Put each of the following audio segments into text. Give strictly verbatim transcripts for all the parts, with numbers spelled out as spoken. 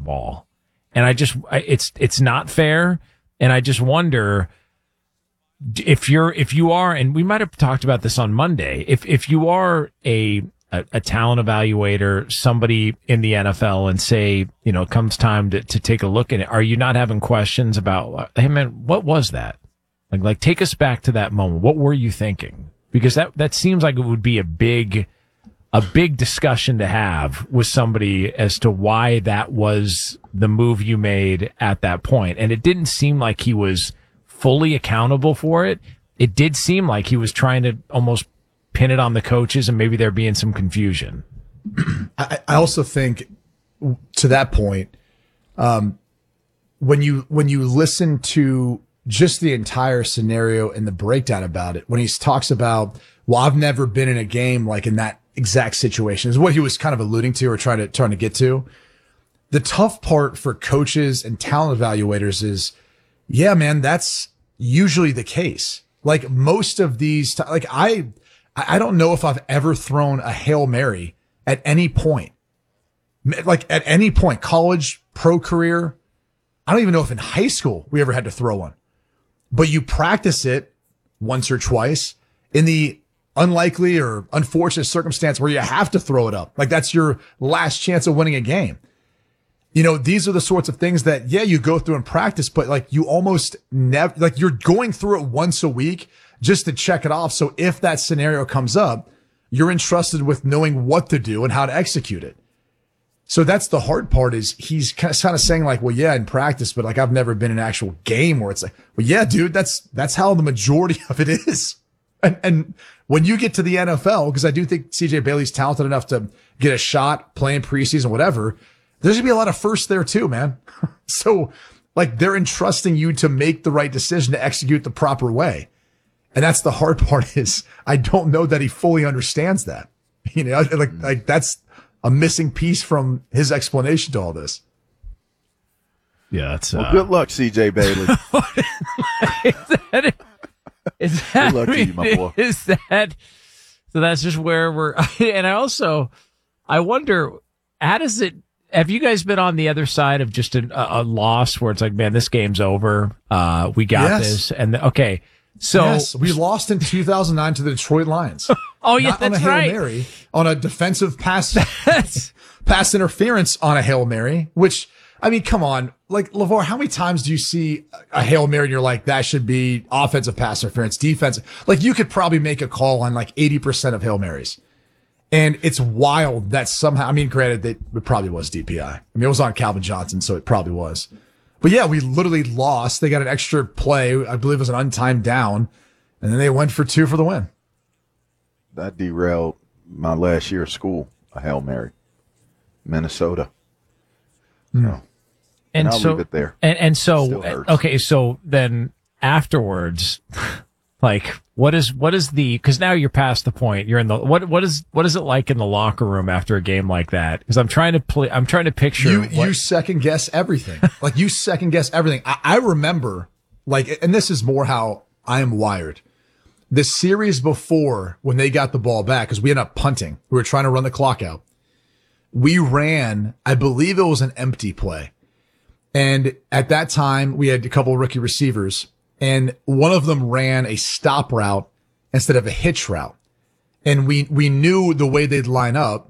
ball. And I just, I, it's, it's not fair. And I just wonder if you're, if you are, and we might have talked about this on Monday, if, if you are a, a, a talent evaluator, somebody in the N F L, and say, you know, it comes time to, to take a look at it, are you not having questions about, hey man, what was that? Like, like take us back to that moment. What were you thinking? Because that, that seems like it would be a big, a big discussion to have with somebody as to why that was the move you made at that point. And it didn't seem like he was fully accountable for it. It did seem like he was trying to almost pin it on the coaches, and maybe there being some confusion. I, I also think to that point, um, when you, when you listen to just the entire scenario and the breakdown about it, when he talks about, well, I've never been in a game like in that exact situation, is what he was kind of alluding to or trying to, trying to get to. The tough part for coaches and talent evaluators is, yeah, man, that's usually the case. Like most of these, t- like I, I don't know if I've ever thrown a Hail Mary at any point, like at any point, college, pro career. I don't even know if in high school we ever had to throw one, but you practice it once or twice in the unlikely or unfortunate circumstance where you have to throw it up. Like that's your last chance of winning a game. You know, these are the sorts of things that, yeah, you go through and practice, but like you almost never, like you're going through it once a week just to check it off. So if that scenario comes up, you're entrusted with knowing what to do and how to execute it. So that's the hard part, is he's kind of saying like, well, yeah, in practice, but like I've never been in an actual game where it's like, well, yeah, dude, that's, that's how the majority of it is. And, and when you get to the N F L, because I do think C J Bailey's talented enough to get a shot playing preseason, whatever, there's gonna be a lot of firsts there too, man. So like they're entrusting you to make the right decision, to execute the proper way. And that's the hard part, is I don't know that he fully understands that. You know, like, like that's a missing piece from his explanation to all this. Yeah, that's, uh, well, good luck, C J Bailey. is that, is that, good luck to you, my boy. Is that, so that's just where we're, and I also, I wonder, how does it, have you guys been on the other side of just a, a loss where it's like, man, this game's over. Uh, we got Yes. this. And the, okay. So yes, we lost in two thousand nine to the Detroit Lions. oh yeah, Not on that's a Hail right. Mary, on a defensive pass, pass interference on a Hail Mary, which, I mean, come on. Like, LeVar, how many times do you see a Hail Mary and you're like, that should be offensive pass interference, defensive? Like, you could probably make a call on like eighty percent of Hail Marys. And it's wild that somehow, I mean, granted, that it probably was D P I. I mean, it was on Calvin Johnson, so it probably was. But yeah, we literally lost. They got an extra play. I believe it was an untimed down. And then they went for two for the win. That derailed my last year of school, a Hail Mary, Minnesota. Mm. So, and, And I'll so, leave it there. and, and so, Still hurts. okay. So then afterwards, like, what is, what is the, cause now you're past the point. You're in the, what, what is, what is it like in the locker room after a game like that? Cause I'm trying to play, I'm trying to picture. You, what, you second guess everything. Like you second guess everything. I, I remember like, and this is more how I am wired. The series before, when they got the ball back, cause we ended up punting. We were trying to run the clock out. We ran, I believe it was an empty play. And at that time we had a couple of rookie receivers, and one of them ran a stop route instead of a hitch route. And we, we knew the way they'd line up.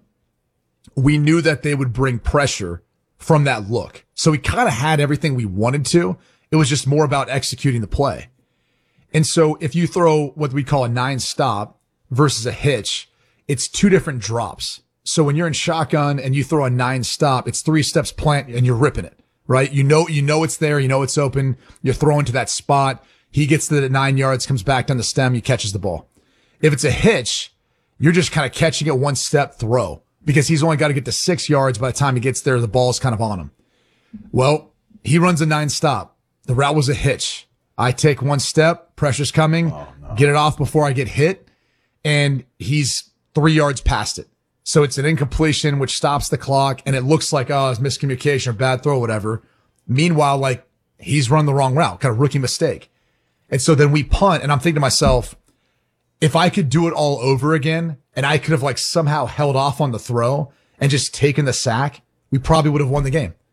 We knew that they would bring pressure from that look. So we kind of had everything we wanted to. It was just more about executing the play. And so if you throw what we call a nine stop versus a hitch, it's two different drops. So when you're in shotgun and you throw a nine stop, it's three steps plant and you're ripping it, right? You know, you know it's there. You know it's open. You're throwing to that spot. He gets to the nine yards, comes back down the stem. He catches the ball. If it's a hitch, you're just kind of catching it one step throw, because he's only got to get to six yards. By the time he gets there, the ball's kind of on him. Well, he runs a nine stop. The route was a hitch. I take one step, pressure's coming, Oh, no. get it off before I get hit, and he's three yards past it. So it's an incompletion, which stops the clock, and it looks like, oh, it's miscommunication or bad throw, whatever. Meanwhile, like, he's run the wrong route, kind of rookie mistake. And so then we punt, and I'm thinking to myself, if I could do it all over again, and I could have like somehow held off on the throw and just taken the sack, we probably would have won the game.